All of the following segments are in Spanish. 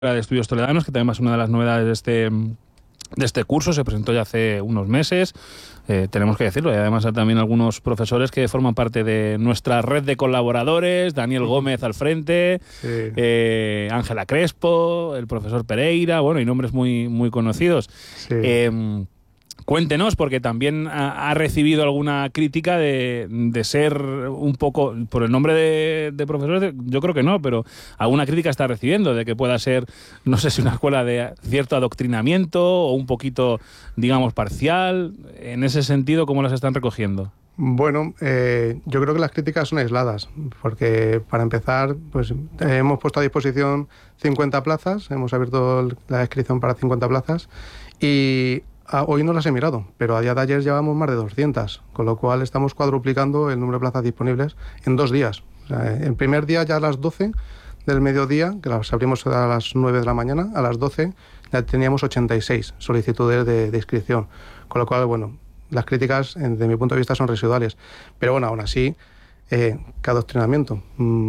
de Estudios Toledanos, que también es una de las novedades de este curso. Se presentó ya hace unos meses, tenemos que decirlo, y además hay también algunos profesores que forman parte de nuestra red de colaboradores: Daniel Gómez al frente, Ángela Crespo, el profesor Pereira, bueno, y nombres muy, muy conocidos. Sí. Cuéntenos, porque también ha recibido alguna crítica de ser un poco, por el nombre de profesores, yo creo que no, pero alguna crítica está recibiendo de que pueda ser, no sé si una escuela de cierto adoctrinamiento o un poquito, digamos, parcial. En ese sentido, ¿cómo las están recogiendo? Bueno, yo creo que las críticas son aisladas, porque para empezar, pues hemos puesto a disposición 50 plazas, hemos abierto la inscripción para 50 plazas y hoy no las he mirado, pero a día de ayer llevamos más de 200, con lo cual estamos cuadruplicando el número de plazas disponibles en 2 días. O sea, el primer día ya a las 12 del mediodía, que las abrimos a las 9 de la mañana, a las 12 ya teníamos 86 solicitudes de inscripción, con lo cual, bueno, las críticas, desde mi punto de vista, son residuales. Pero bueno, aún así, ¿qué adoctrinamiento?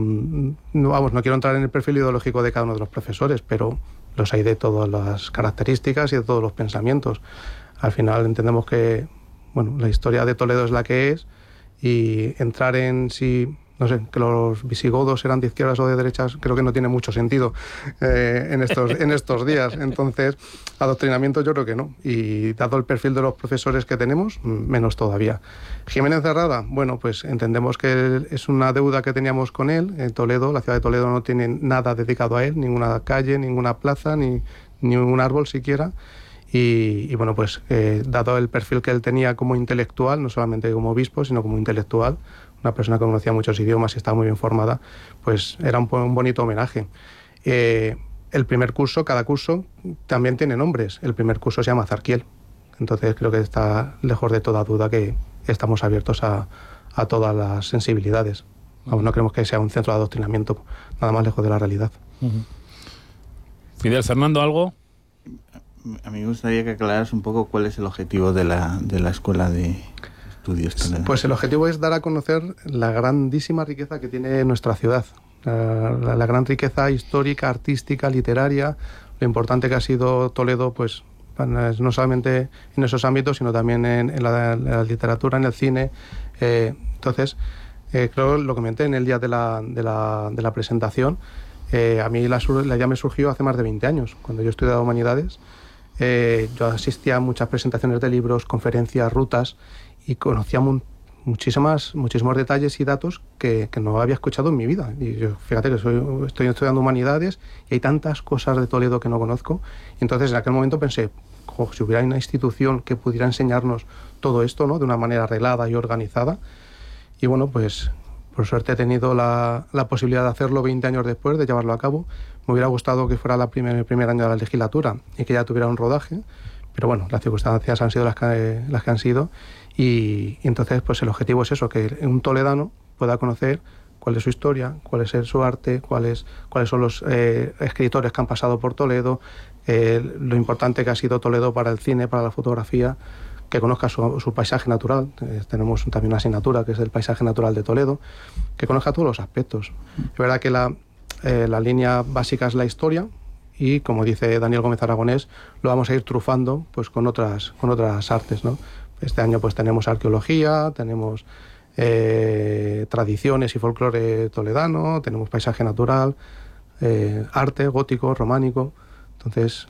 No quiero entrar en el perfil ideológico de cada uno de los profesores, pero los hay de todas las características y de todos los pensamientos. Al final entendemos que, bueno, la historia de Toledo es la que es, y entrar en si, no sé, que los visigodos eran de izquierdas o de derechas, creo que no tiene mucho sentido en estos días. Entonces, adoctrinamiento yo creo que no. Y dado el perfil de los profesores que tenemos, menos todavía. Jiménez Cerrada, bueno, pues entendemos que es una deuda que teníamos con él. En Toledo, la ciudad de Toledo no tiene nada dedicado a él, ninguna calle, ninguna plaza, ni un árbol siquiera. Y bueno, pues dado el perfil que él tenía como intelectual, no solamente como obispo, sino como intelectual, una persona que conocía muchos idiomas y estaba muy bien formada, pues era un bonito homenaje. El primer curso, cada curso, también tiene nombres. El primer curso se llama Zarquiel. Entonces creo que está lejos de toda duda que estamos abiertos a todas las sensibilidades. Aún no creemos que sea un centro de adoctrinamiento, nada más lejos de la realidad. Fidel, Fernando, ¿algo? A mí me gustaría que aclararas un poco cuál es el objetivo de la escuela de estudios toledanos. Pues el objetivo es dar a conocer la grandísima riqueza que tiene nuestra ciudad, la gran riqueza histórica, artística, literaria, lo importante que ha sido Toledo, pues no solamente en esos ámbitos, sino también en la literatura, en el cine. Entonces, creo, lo comenté en el día de la presentación, a mí la idea me surgió hace más de 20 años, cuando yo estudiaba Humanidades. Yo asistía a muchas presentaciones de libros, conferencias, rutas, y conocía muchísimos detalles y datos que no había escuchado en mi vida. Y yo, fíjate que estoy estudiando Humanidades y hay tantas cosas de Toledo que no conozco. Y entonces en aquel momento pensé, si hubiera una institución que pudiera enseñarnos todo esto, ¿no?, de una manera arreglada y organizada. Y bueno, pues por suerte he tenido la posibilidad de hacerlo 20 años después, de llevarlo a cabo. Me hubiera gustado que fuera el primer año de la legislatura y que ya tuviera un rodaje, pero bueno, las circunstancias han sido las que han sido, y entonces pues el objetivo es eso, que un toledano pueda conocer cuál es su historia, cuál es su arte, cuáles son los escritores que han pasado por Toledo, lo importante que ha sido Toledo para el cine, para la fotografía, que conozca su paisaje natural. Tenemos también una asignatura que es el paisaje natural de Toledo, que conozca todos los aspectos. Es verdad que la línea básica es la historia, y como dice Daniel Gómez Aragonés, lo vamos a ir trufando pues con otras artes, ¿no? Este año pues tenemos arqueología, tenemos tradiciones y folclore toledano, tenemos paisaje natural, arte gótico, románico. Entonces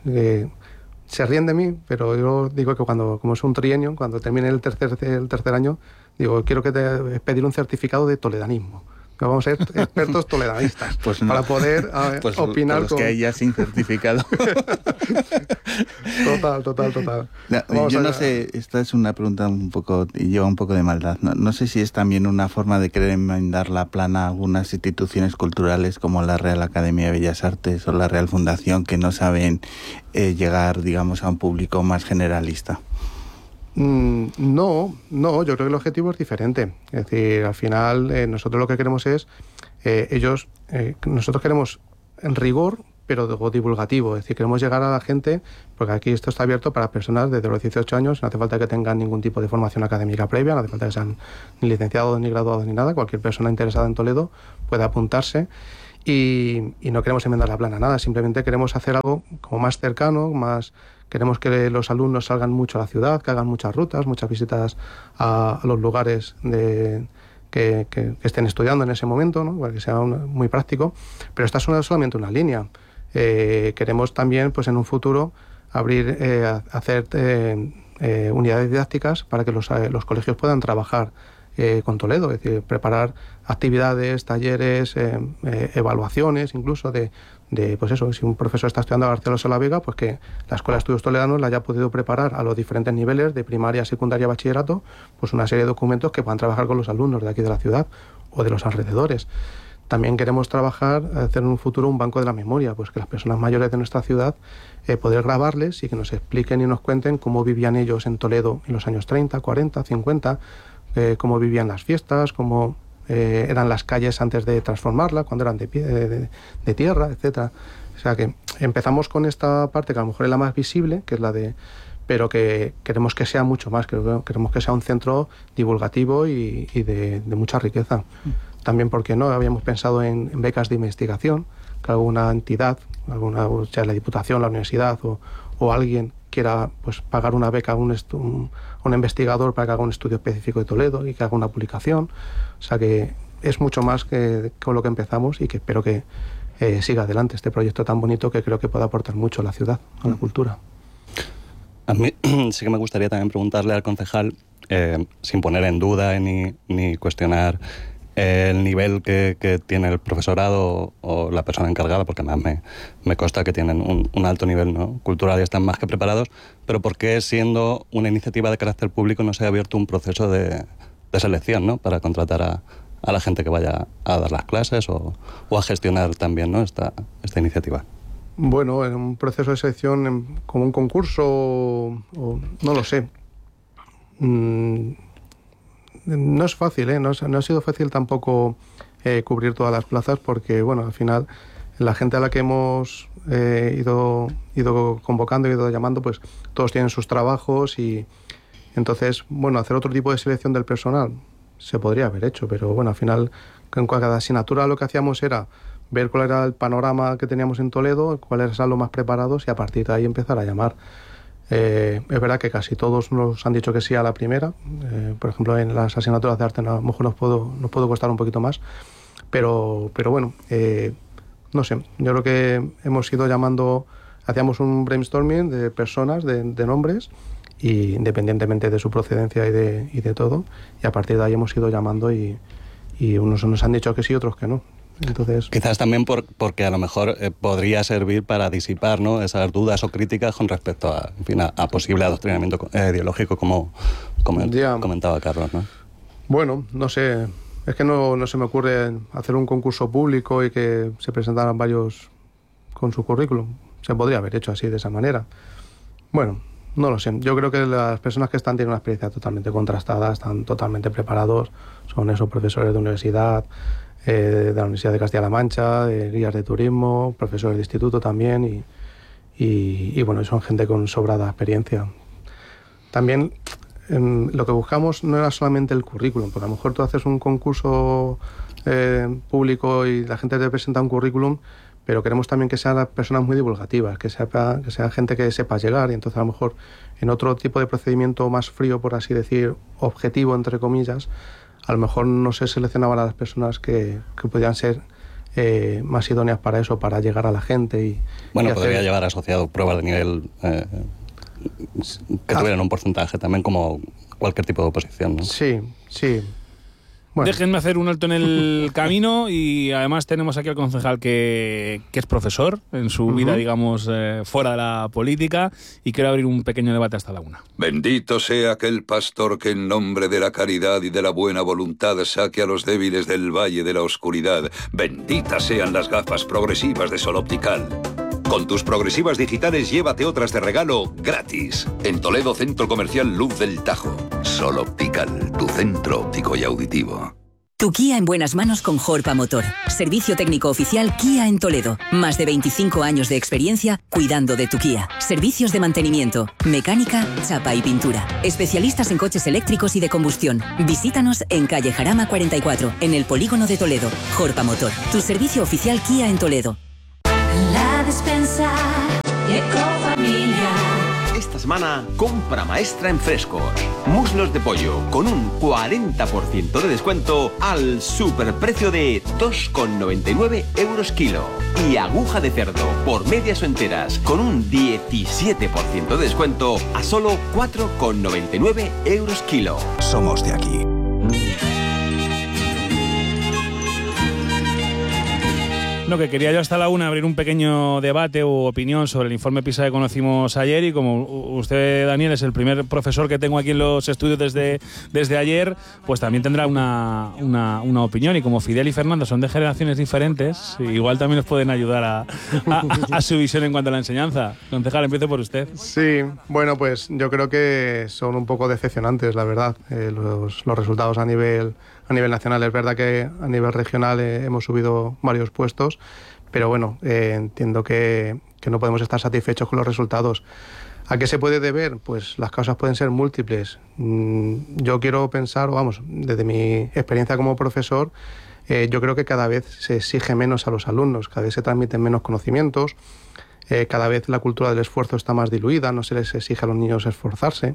se ríen de mí, pero yo digo que como es un trienio, cuando termine el tercer año, digo, quiero pedir un certificado de toledanismo. Vamos a ser expertos toledanistas, pues no, para poder opinar con los que hay ya sin certificado. Total. Yo no sé, esta es una pregunta un poco, y lleva un poco de maldad. No sé si es también una forma de querer enmendar la plana a algunas instituciones culturales como la Real Academia de Bellas Artes o la Real Fundación, que no saben llegar, digamos, a un público más generalista. No, yo creo que el objetivo es diferente. Es decir, al final nosotros lo que queremos es, nosotros queremos en rigor, pero divulgativo. Es decir, queremos llegar a la gente, porque aquí esto está abierto para personas desde los 18 años, no hace falta que tengan ningún tipo de formación académica previa, no hace falta que sean ni licenciados, ni graduados, ni nada. Cualquier persona interesada en Toledo puede apuntarse. y no queremos enmendar la plana, nada, simplemente queremos hacer algo como más cercano, queremos que los alumnos salgan mucho a la ciudad, que hagan muchas rutas, muchas visitas a los lugares que estén estudiando en ese momento, ¿no? Para que sea muy práctico, pero esta es solamente una línea. Queremos también, pues en un futuro, hacer unidades didácticas para que los colegios puedan trabajar con Toledo, es decir, preparar actividades, talleres, evaluaciones, incluso pues eso, si un profesor está estudiando a García Alonso de la Vega, pues que la Escuela de Estudios Toledanos la haya podido preparar a los diferentes niveles de primaria, secundaria, bachillerato, pues una serie de documentos que puedan trabajar con los alumnos de aquí de la ciudad o de los alrededores. También queremos hacer en un futuro un banco de la memoria, pues que las personas mayores de nuestra ciudad poder grabarles y que nos expliquen y nos cuenten cómo vivían ellos en Toledo en los años 30, 40, 50, cómo vivían las fiestas, cómo eran las calles antes de transformarla, cuando eran de tierra, etcétera. O sea que empezamos con esta parte que a lo mejor es la más visible, que es la de... pero que queremos que sea mucho más, queremos que sea un centro divulgativo y de mucha riqueza. También porque no habíamos pensado en becas de investigación, que alguna entidad, sea la Diputación, la universidad o alguien quiera pues pagar una beca a un investigador para que haga un estudio específico de Toledo y que haga una publicación. O sea que es mucho más que con lo que empezamos y que espero que siga adelante este proyecto tan bonito que creo que puede aportar mucho a la ciudad, a la cultura. A mí sí que me gustaría también preguntarle al concejal, sin poner en duda ni cuestionar el nivel que tiene el profesorado o la persona encargada, porque además me consta que tienen un alto nivel, ¿no?, cultural y están más que preparados, pero ¿por qué, siendo una iniciativa de carácter público, no se ha abierto un proceso de selección, ¿no?, para contratar a la gente que vaya a dar las clases o a gestionar también, ¿no?, esta iniciativa? Bueno, en un proceso de selección como un concurso o no lo sé. No es fácil, no ha sido fácil tampoco cubrir todas las plazas porque, bueno, al final la gente a la que hemos ido convocando, ido llamando, pues todos tienen sus trabajos y entonces, bueno, hacer otro tipo de selección del personal se podría haber hecho, pero bueno, al final con cada asignatura lo que hacíamos era ver cuál era el panorama que teníamos en Toledo, cuáles eran los más preparados y a partir de ahí empezar a llamar. Es verdad que casi todos nos han dicho que sí a la primera. Por ejemplo, en las asignaturas de arte a lo mejor nos puede costar un poquito más. Pero bueno, no sé. Yo creo que hemos ido llamando, hacíamos un brainstorming de personas, de nombres, y independientemente de su procedencia y de todo. Y a partir de ahí hemos ido llamando y unos nos han dicho que sí, otros que no. Entonces, quizás también porque a lo mejor podría servir para disipar, ¿no?, esas dudas o críticas con respecto a posible adoctrinamiento ideológico, como comentaba Carlos, ¿no? Bueno, no sé, es que no se me ocurre hacer un concurso público y que se presentaran varios con su currículum. Se podría haber hecho así, de esa manera. Bueno, no lo sé. Yo creo que las personas que tienen una experiencia totalmente contrastada, están totalmente preparados, son esos profesores de universidad, de la Universidad de Castilla-La Mancha, de guías de turismo, profesores de instituto también y bueno, son gente con sobrada experiencia. También lo que buscamos no era solamente el currículum, porque a lo mejor tú haces un concurso público y la gente te presenta un currículum, pero queremos también que sean las personas muy divulgativas, que sea gente que sepa llegar y entonces a lo mejor en otro tipo de procedimiento más frío, por así decir, objetivo entre comillas, a lo mejor no se seleccionaban a las personas que podían ser más idóneas para eso, para llegar a la gente. Bueno, podría llevar asociado pruebas de nivel que tuvieran un porcentaje también, como cualquier tipo de oposición, ¿no? Sí. Bueno. Déjenme hacer un alto en el camino y además tenemos aquí al concejal que es profesor en su vida, digamos, fuera de la política, y quiero abrir un pequeño debate hasta la 1. Bendito sea aquel pastor que en nombre de la caridad y de la buena voluntad saque a los débiles del valle de la oscuridad. Benditas sean las gafas progresivas de Sol Optical. Con tus progresivas digitales llévate otras de regalo gratis. En Toledo, Centro Comercial Luz del Tajo. Sol Optical, tu centro óptico y auditivo. Tu Kia en buenas manos con Jorpa Motor. Servicio técnico oficial Kia en Toledo. Más de 25 años de experiencia cuidando de tu Kia. Servicios de mantenimiento, mecánica, chapa y pintura. Especialistas en coches eléctricos y de combustión. Visítanos en calle Jarama 44, en el polígono de Toledo. Jorpa Motor, tu servicio oficial Kia en Toledo. La despensa Ecofamilia. Esta semana, compra maestra en Frescos. Muslos de pollo con un 40% de descuento al superprecio de 2,99 € kilo. Y aguja de cerdo por medias o enteras con un 17% de descuento a solo 4,99 € kilo. Somos de aquí. No, que quería yo hasta la 1 abrir un pequeño debate u opinión sobre el informe PISA que conocimos ayer, y como usted, Daniel, es el primer profesor que tengo aquí en los estudios desde ayer, pues también tendrá una opinión, y como Fidel y Fernando son de generaciones diferentes, igual también les pueden ayudar a su visión en cuanto a la enseñanza. Concejal, empiezo por usted. Sí, bueno, pues yo creo que son un poco decepcionantes, la verdad, los resultados a nivel nacional. Es verdad que a nivel regional hemos subido varios puestos, pero bueno, entiendo que no podemos estar satisfechos con los resultados. ¿A qué se puede deber? Pues las causas pueden ser múltiples. Yo quiero pensar, vamos, desde mi experiencia como profesor, yo creo que cada vez se exige menos a los alumnos, cada vez se transmiten menos conocimientos, cada vez la cultura del esfuerzo está más diluida, no se les exige a los niños esforzarse.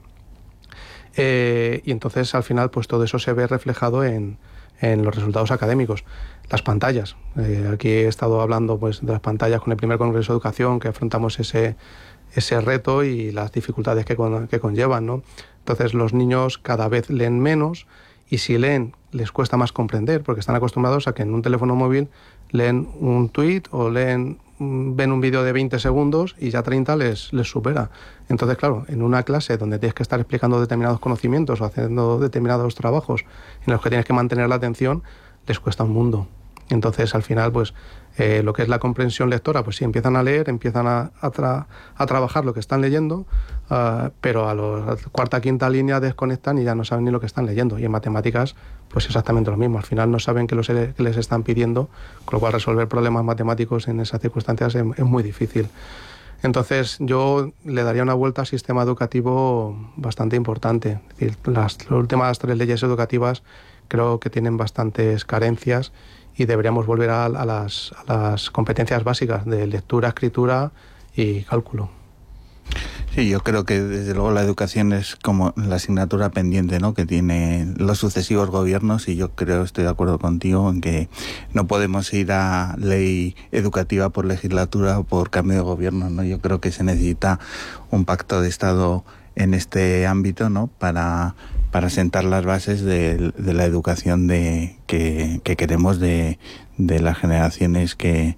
Y entonces al final pues todo eso se ve reflejado en los resultados académicos. Las pantallas, aquí he estado hablando pues de las pantallas con el primer Congreso de Educación, que afrontamos ese reto y las dificultades que conllevan, ¿no? Entonces los niños cada vez leen menos, y si leen les cuesta más comprender, porque están acostumbrados a que en un teléfono móvil leen un tuit o ven un vídeo de 20 segundos y ya 30 les supera. Entonces, claro, en una clase donde tienes que estar explicando determinados conocimientos o haciendo determinados trabajos en los que tienes que mantener la atención, les cuesta un mundo. Entonces, al final, pues lo que es la comprensión lectora, pues sí, empiezan a leer, empiezan a trabajar lo que están leyendo, pero a la cuarta, quinta línea desconectan y ya no saben ni lo que están leyendo. Y en matemáticas, pues exactamente lo mismo. Al final no saben qué les están pidiendo, con lo cual resolver problemas matemáticos en esas circunstancias es muy difícil. Entonces yo le daría una vuelta al sistema educativo bastante importante. Es decir, las últimas 3 leyes educativas creo que tienen bastantes carencias, y deberíamos volver a las competencias básicas de lectura, escritura y cálculo. Sí, yo creo que desde luego la educación es como la asignatura pendiente, ¿no?, que tienen los sucesivos gobiernos, y yo estoy de acuerdo contigo en que no podemos ir a ley educativa por legislatura o por cambio de gobierno, ¿no? Yo creo que se necesita un pacto de Estado en este ámbito, ¿no?, para sentar las bases de la educación que queremos de las generaciones que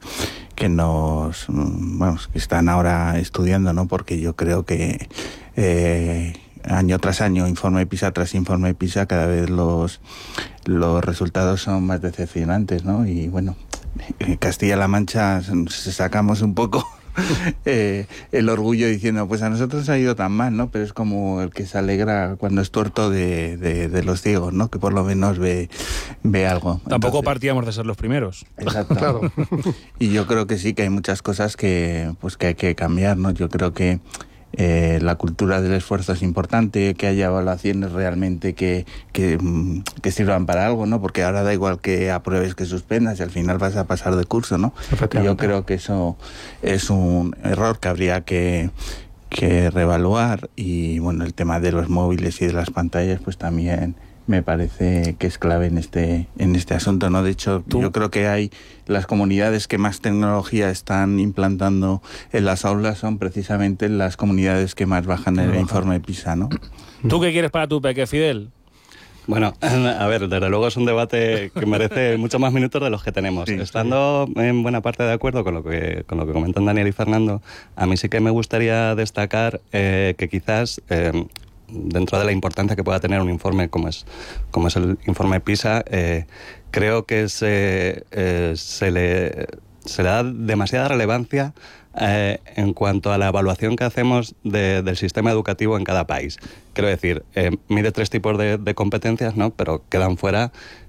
están ahora estudiando, ¿no? Porque yo creo que año tras año, informe PISA tras informe PISA, cada vez los resultados son más decepcionantes, ¿no? Y bueno, en Castilla-La Mancha sacamos un poco el orgullo diciendo, pues a nosotros nos ha ido tan mal, ¿no? Pero es como el que se alegra cuando es tuerto de los ciegos, ¿no? Que por lo menos ve algo. Tampoco partíamos de ser los primeros. Exacto. Claro. Y yo creo que sí, que hay muchas cosas que hay que cambiar, ¿no? Yo creo que la cultura del esfuerzo es importante, que haya evaluaciones realmente que sirvan para algo, ¿no? Porque ahora da igual que apruebes que suspendas y al final vas a pasar de curso, ¿no? Y yo creo que eso es un error que habría que reevaluar. Y bueno, el tema de los móviles y de las pantallas pues también me parece que es clave en este asunto, ¿no? De hecho, yo creo que hay las comunidades que más tecnología están implantando en las aulas son precisamente las comunidades que más bajan en el informe PISA, ¿no? ¿Tú qué quieres para tu peque, Fidel? Bueno, a ver, desde luego es un debate que merece muchos más minutos de los que tenemos. Sí, estando en buena parte de acuerdo con lo que comentan Daniel y Fernando, a mí sí que me gustaría destacar que quizás dentro de la importancia que pueda tener un informe como es el informe PISA, creo que se le da demasiada relevancia en cuanto a la evaluación que hacemos del sistema educativo en cada país. Quiero decir, mide 3 tipos de competencias, ¿no? Pero quedan fuera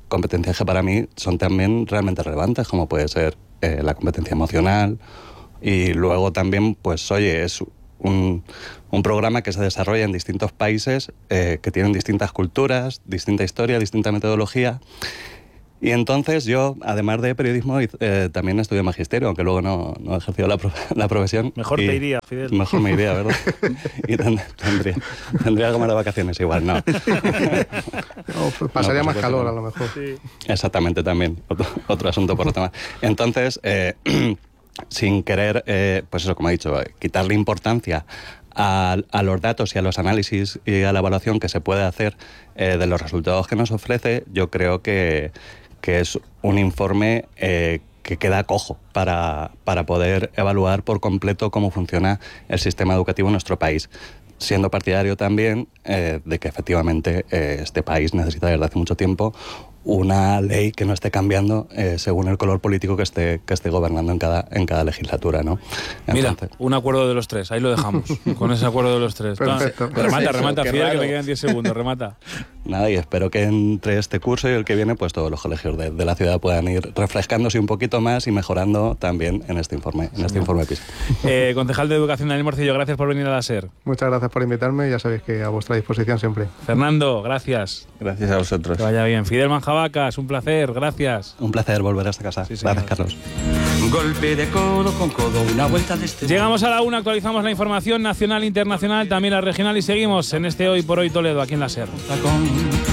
competencias que para mí son también realmente relevantes, como puede ser la competencia emocional. Y luego también, pues oye, es un programa que se desarrolla en distintos países que tienen distintas culturas, distinta historia, distinta metodología. Y entonces yo, además de periodismo, también estudié magisterio, aunque luego no he ejercido la profesión. Mejor te iría, Fidel. Mejor me iría, ¿verdad? Y tendría como de vacaciones igual, ¿no? Pasaría más calor, a lo mejor. Sí. Exactamente, también. Otro asunto por otro tema. Entonces, sin querer, pues eso, como he dicho, quitarle importancia a los datos y a los análisis y a la evaluación que se puede hacer de los resultados que nos ofrece, yo creo que es un informe que queda cojo para poder evaluar por completo cómo funciona el sistema educativo en nuestro país. Siendo partidario también de que efectivamente este país necesita desde hace mucho tiempo una ley que no esté cambiando según el color político que esté gobernando en cada legislatura, ¿no? Entonces, mira, un acuerdo de los tres, ahí lo dejamos, con ese acuerdo de los tres. Perfecto. Remata, Fidel, raro. que me quedan 10 segundos, remata. Nada, y espero que entre este curso y el que viene, pues todos los colegios de la ciudad puedan ir refrescándose un poquito más y mejorando también en este informe PISA. Concejal de Educación, Daniel Morcillo, gracias por venir a la SER. Muchas gracias por invitarme, ya sabéis que a vuestra disposición siempre. Fernando, gracias. Gracias a vosotros. Que vaya bien. Fidel Manjabacas, un placer, gracias. Un placer volver a esta casa. Sí, señor. Gracias, Carlos. Golpe de codo con codo, una vuelta de este. Llegamos a la 1, actualizamos la información nacional, internacional, también la regional y seguimos en este Hoy por Hoy Toledo, aquí en la SER.